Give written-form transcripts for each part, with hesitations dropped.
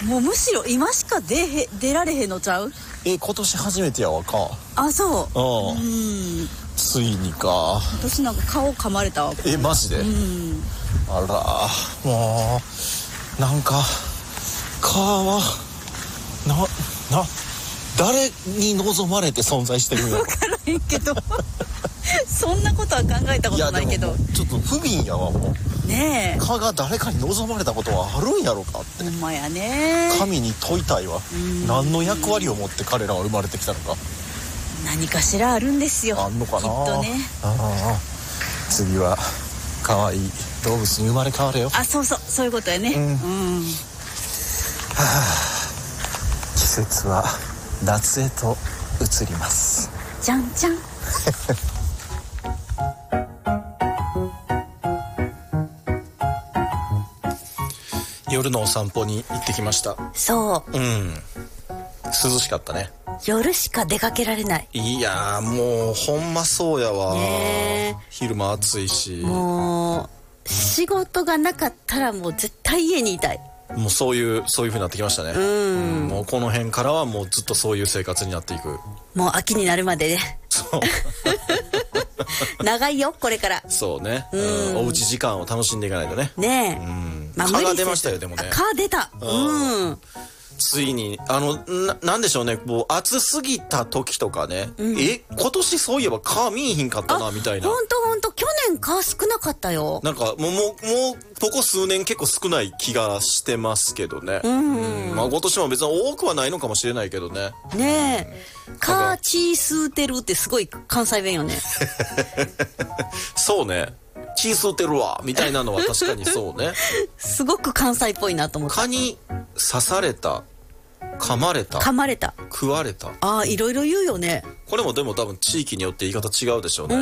もうむしろ今しか出られへんのちゃう？ 今年初めてやわか。 あ、そう。 ついにか。 私なんか顔噛まれたわ。 マジで？あら、もうなんか顔は誰に望まれて存在してるんやろ。 分からへんけどそんなことは考えたことないけど。 いやでもちょっと不憫やわもう。 ねえ。 蚊が誰かに望まれたことはあるんやろかって。 ほんまやね。 神に問いたいわ。何の役割を持って彼らは生まれてきたのか。 何かしらあるんですよ。 あんのかな。 きっとね。 次は可愛い動物に生まれ変われよ。 あ、そういうことやね。 季節は夏へと移ります。 じゃんじゃん夜のお散歩に行ってきました。 そう。 涼しかったね。 夜しか出かけられない。 いやもうほんまそうやわ、昼間暑いし、 もう仕事がなかったらもう絶対家にいたい。 もうそういう風になってきましたね。もうこの辺からはもうずっとそういう生活になっていく。 もう秋になるまでね。 そう長いよこれから。 そうね、おうち時間を楽しんでいかないとね。 ねえ、 蚊が出ましたよ。でもね、 蚊出た。 ついになんでしょうね、もう暑すぎた時とかね、今年そういえば蚊見えひんかったなみたいな。 ほんと去年蚊少なかったよ。 なんかもうここ数年結構少ない気がしてますけどね。まあ今年も別に多くはないのかもしれないけどね。 ねえ、蚊チースーテルってすごい関西弁よね。 そうね、チースーテルわみたいなのは確かにそうね。 すごく関西っぽいなと思った。 蚊に刺された、噛まれた、食われた。 いろいろ言うよね。 これもでも多分地域によって言い方違うでしょうね。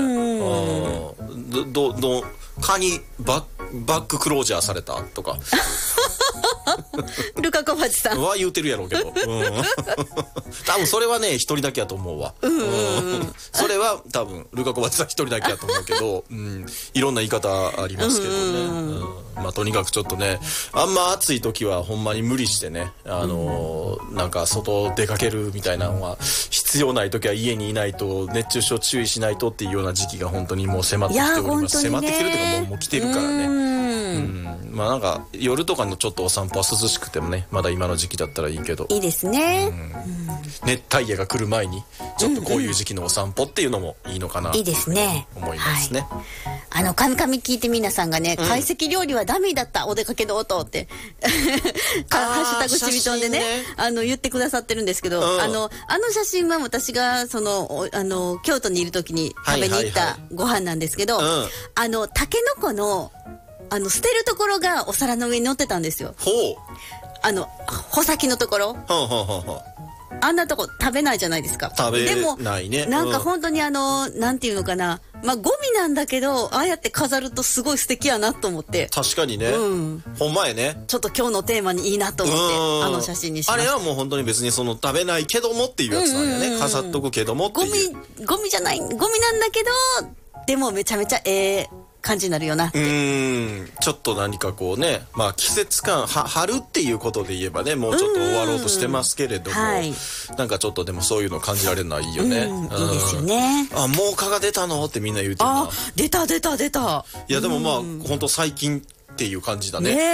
蚊にバッククロージャーされたとかルカ小町さんは言うてるやろうけど、多分それはね一人だけやと思うわ。それは多分ルカ小町さん一人だけやと思うけど、いろんな言い方ありますけどね。まあとにかくちょっとね、あんま暑い時はほんまに無理してね、なんか外出かけるみたいなのは必要ない時は家にいないと、熱中症注意しないとっていうような時期が本当にもう迫ってきております。迫ってきてるというかもう来てるからね。まあなんか夜とかのちょっとお散歩は涼しくてもね、まだ今の時期だったらいいけど、 いいですね。 熱帯夜が来る前にちょっとこういう時期のお散歩っていうのもいいのかな。いいですね。 思いますね。 カミカミ聞いて皆さんがね、懐石料理はダメだったお出かけの音ってハッシュタグしみとんでね、言ってくださってるんですけど、あの写真は私が京都にいる時に食べに行ったご飯なんですけど、タケノコの捨てるところがお皿の上に乗ってたんですよ。穂先のところ。あんなとこ食べないじゃないですか。 食べないね。 でもなんか本当になんていうのかな、まあゴミなんだけど、ああやって飾るとすごい素敵やなと思って。 確かにね。ほんまやね。 ちょっと今日のテーマにいいなと思って写真にしました。 あれはもう本当に別に食べないけどもっていうやつなんやね。飾っとくけどもっていう。 ゴミじゃない、ゴミなんだけど、でもめちゃめちゃ感じになるよなって。 ちょっと何かこうね、まあ季節感、春っていうことで言えばね、もうちょっと終わろうとしてますけれども、なんかちょっとでもそういうの感じられるのはいいよね。 いいですよね。 もう蚊が出たのってみんな言うてるな。 出た。 いやでもまあ本当最近っていう感じだね。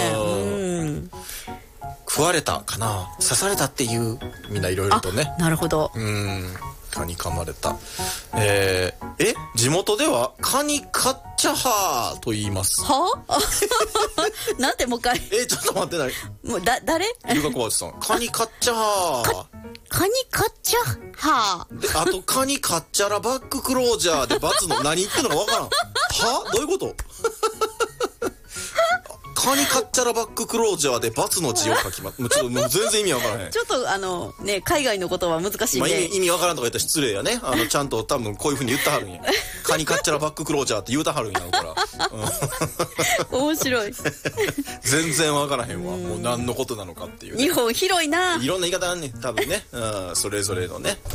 食われたかな、刺されたっていうみんないろいろとね。 なるほど。 蚊に噛まれた。地元では蚊にカッチャハーと言います。 なんてもう一回。 ちょっと待ってない。 もう誰？ ルカ小町さん。蚊にカッチャハー。 蚊にカッチャハー。 で、あと蚊にカッチャラバッククロージャーで×の何言ってんのかわからん。どういうこと？蚊にカッチャラバッククロージャーで×の字を書きます。もう全然意味わからへん。 ちょっとね、海外の言葉は難しいんで。 意味わからんとか言ったら失礼やね。ちゃんと多分こういう風に言ってはるんや。蚊にカッチャラバッククロージャーって言うたはるんやろから。 面白い。 全然わからへんわ。もう何のことなのかっていう、ね。 日本広いな。 いろんな言い方あんねん、多分ね。それぞれのね。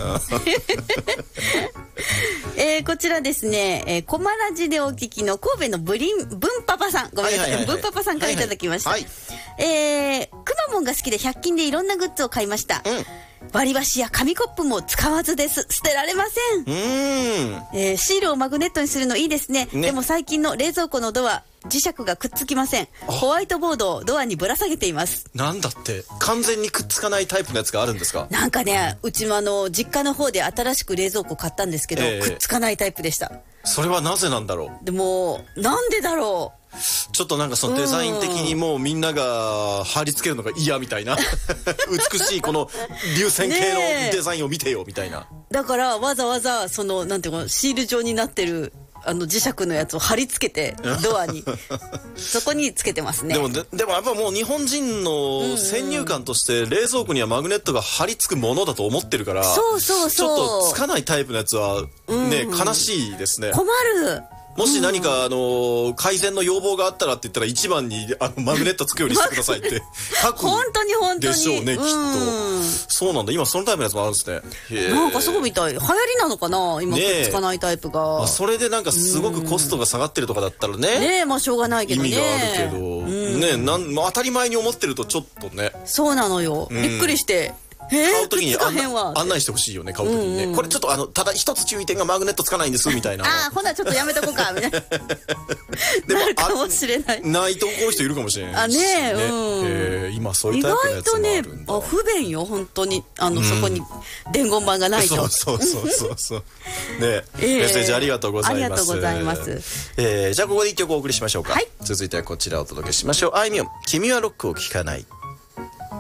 こちらですね、コマラジでお聞きの神戸のブンパパさん、ごめんなさい、ブンパパさんからいただきました。熊ーモンが好きで100均でいろんなグッズを買いました。割り箸や紙コップも使わずです。捨てられません。シールをマグネットにするのいいですね。でも最近の冷蔵庫のドア、磁石がくっつきません。ホワイトボードをドアにぶら下げています。 なんだって、完全にくっつかないタイプのやつがあるんですか？ なんかね、うちも実家の方で新しく冷蔵庫買ったんですけど、くっつかないタイプでした。 それはなぜなんだろう。 でもなんでだろう。 ちょっとなんかそのデザイン的にもうみんなが貼り付けるのが嫌みたいな美しいこの流線形のデザインを見てよみたいな。 だからわざわざそのなんていうのシール状になってる磁石のやつを貼り付けてドアにそこにつけてますね。 でもやっぱもう日本人の先入観として冷蔵庫にはマグネットが貼り付くものだと思ってるから、 そうちょっとつかないタイプのやつはね、悲しいですね。 困る。 もし何か改善の要望があったらって言ったら一番にマグネットつくようにしてくださいって書く本当にでしょうね、きっと。そうなんだ、今そのタイプのやつもあるんですね。 なんかそうみたい。流行りなのかな今、くっつかないタイプが。 それでなんかすごくコストが下がってるとかだったらね。 ねえ、まあしょうがないけどね。 意味があるけど、ね、当たり前に思ってるとちょっとね。 そうなのよ。びっくりして。 買うときに案内してほしいよね、買うときにね。これちょっとただ一つ注意点がマグネットつかないんですみたいな。 ほなちょっとやめとこうかみたいな。でもなるかもしれない。 ないとこういう人いるかもしれないしね。今そういうタイプのやつもあるんだ。意外とね、不便よ本当にそこに伝言板がないと。 そう。ね、メッセージありがとうございます。 ありがとうございます。 じゃあここで一曲お送りしましょうか。続いてはこちらをお届けしましょう。あいみょん、君はロックを聴かない。